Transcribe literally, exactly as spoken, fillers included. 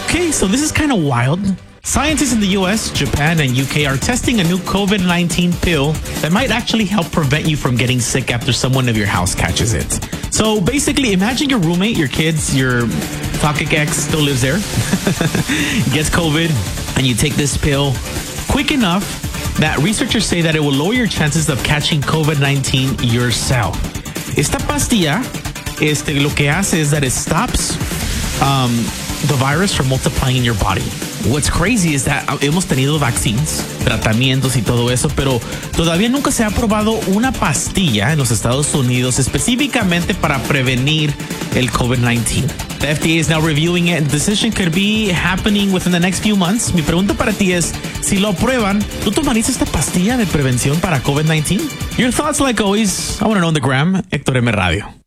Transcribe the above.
Okay, so this is kind of wild. Scientists in the U S, Japan, and U K are testing a new COVID nineteen pill that might actually help prevent you from getting sick after someone of your house catches it. So basically, imagine your roommate, your kids, your toxic ex still lives there, gets COVID, and you take this pill quick enough that researchers say that it will lower your chances of catching COVID nineteen yourself. Esta pastilla, este, lo que hace is that it stops um, the virus from multiplying in your body. What's crazy is that hemos tenido vaccines, tratamientos y todo eso, pero todavía nunca se ha probado una pastilla en los Estados Unidos específicamente para prevenir el COVID nineteen. The F D A is now reviewing it and the decision could be happening within the next few months. Mi pregunta para ti es, si lo aprueban, ¿tú tomarías esta pastilla de prevención para COVID nineteen? Your thoughts, like always, I want to know on the gram, Héctor M. Radio.